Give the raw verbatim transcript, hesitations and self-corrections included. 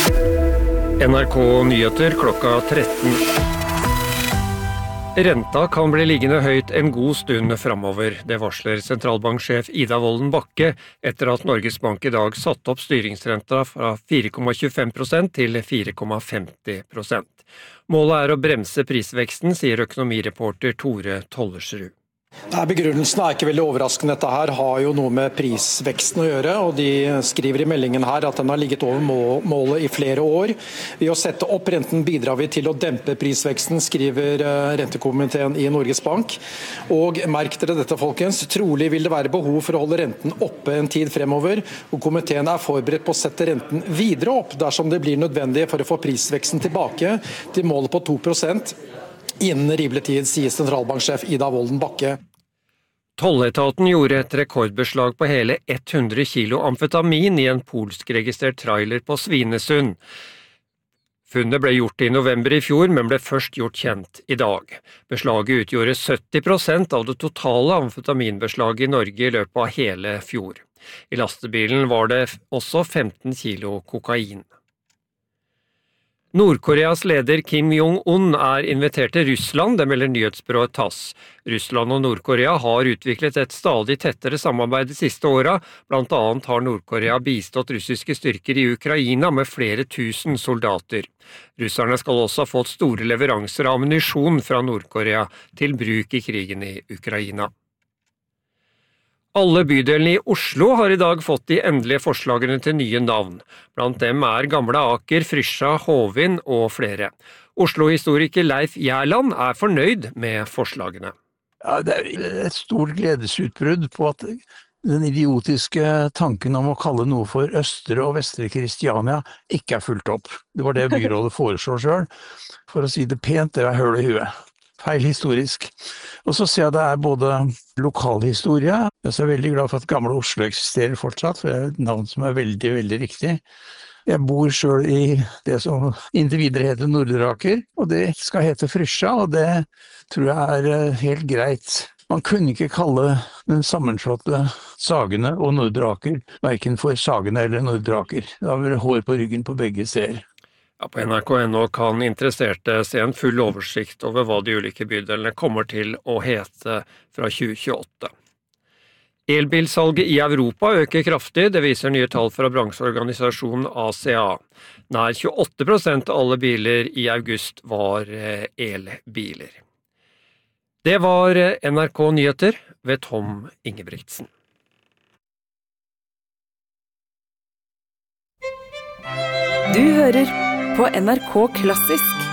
N R K Nyheter klokka tretten. Renta kan bli liggende høyt en god stund fremover. Det varsler sentralbanksjef Ida Wolden Bakke etter at Norges Bank i dag satte opp styringsrenta fra fire komma tjuefem prosent til fire komma femti prosent. Målet er å bremse prisveksten, sier økonomireporter Tore Tollersrud. Nei, Begrunnelsen er ikke veldig overraskende. Dette her har jo noe med prisveksten å gjøre, og de skriver i meldingen her at den har ligget over målet i flere år. Ved å sette opp renten bidrar vi til å dempe prisveksten, skriver rentekomiteen i Norges Bank. Og merk dere dette, folkens, trolig vil det være behov for å holde renten oppe en tid fremover, og komiteen er forberedt på å sette renten videre opp dersom det blir nødvendig for å få prisveksten tilbake til målet på to prosent. Innen rimelig tid, sier sentralbanksjef Ida Wolden Bakke. Tolletaten gjorde et rekordbeslag på hele hundre kilo amfetamin i en polskregistrert trailer på Svinesund. Funnet ble gjort i november i fjor, men ble først gjort kjent i dag. Beslaget utgjorde sytti prosent av det totale amfetaminbeslaget i Norge i løpet av hele fjor. I lastebilen var det også femten kilo kokain. Nord-Koreas leder Kim Jong-un er invitert til Russland, det melder nyhetsbyrået TASS. Russland og Nord-Korea har utviklet et stadig tettere samarbeid de siste åra. Blant annet har Nord-Korea bistått russiske styrker i Ukraina med flere tusen soldater. Russerne skal også ha fått store leveranser av ammunisjon fra Nord-Korea til bruk i krigen i Ukraina. Alle bydelene i Oslo har i dag fått de endelige forslagene til nye navn. Blant dem er Gamle Aker, Frysja, Hovin og flere. Oslo-historiker Leif Gjerland er fornøyd med forslagene. Ja, det er et stort gledesutbrudd på at den idiotiske tanken om å kalle noe for Østre og Vestre Kristiania ikke er fulgt opp. Det var det byrådet foreslår selv. For å si det pent, det er høl i huet. Feil historisk. Og så ser jeg det er både lokalhistorie. Jeg er så veldig glad for at Gamle Oslo eksisterer fortsatt, for det er et navn som er veldig, veldig riktig. Jeg bor selv i det som inntil videre heter Nordre Aker, og det skal hete Frysja, og det tror jeg er helt greit. Man kunne ikke kalle den sammenslåtte Sagene og Nordre Aker, hverken for Sagene eller Nordre Aker. Det var hår på ryggen på begge steder. Ja, på N R K punktum N O kan interesserte se en full oversikt over hva de ulike bydelene kommer til å hete fra tjue tjueåtte. Elbilsalget i Europa øker kraftig, det viser nye tall fra bransjeorganisasjonen A C A. Nær tjueåtte prosent av alle biler i august var elbiler. Det var N R K Nyheter ved Tom Ingebrigtsen. Du hører på N R K Klassisk.